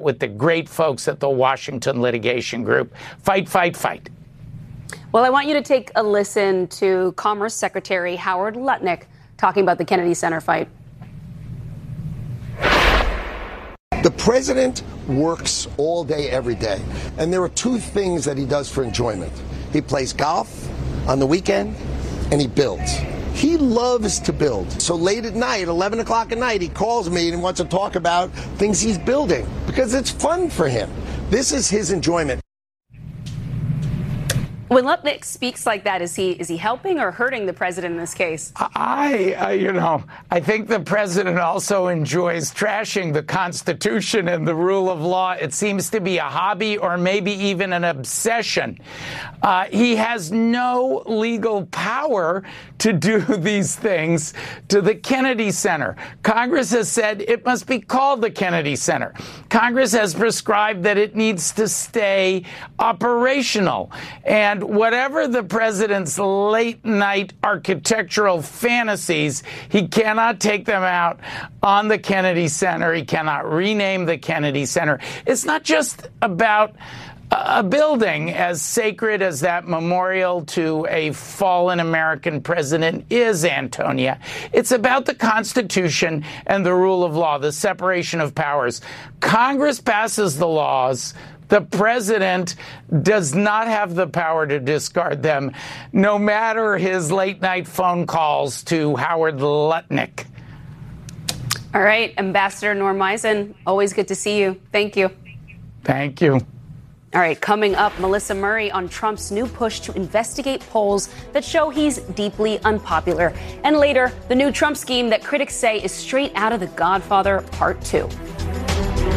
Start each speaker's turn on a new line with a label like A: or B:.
A: out with the great folks at the Washington Litigation Group. Fight, fight, fight.
B: Well, I want you to take a listen to Commerce Secretary Howard Lutnick talking about the Kennedy Center fight.
C: The president works all day, every day. And there are two things that he does for enjoyment. He plays golf on the weekend, and he builds. He loves to build. So late at night, 11 o'clock at night, he calls me and wants to talk about things he's building because it's fun for him. This is his enjoyment.
B: When Lutnick speaks like that, is he helping or hurting the president in this case?
A: I think the president also enjoys trashing the Constitution and the rule of law. It seems to be a hobby or maybe even an obsession. He has no legal power to do these things to the Kennedy Center. Congress has said it must be called the Kennedy Center. Congress has prescribed that it needs to stay operational. And whatever the president's late-night architectural fantasies, he cannot take them out on the Kennedy Center. He cannot rename the Kennedy Center. It's not just about a building as sacred as that memorial to a fallen American president is, Antonia. It's about the Constitution and the rule of law, the separation of powers. Congress passes the laws. The president does not have the power to discard them, no matter his late-night phone calls to Howard Lutnick.
B: All right, Ambassador Norm Eisen, always good to see you. Thank you.
A: Thank you.
B: All right, coming up, Melissa Murray on Trump's new push to investigate polls that show he's deeply unpopular. And later, the new Trump scheme that critics say is straight out of The Godfather Part 2.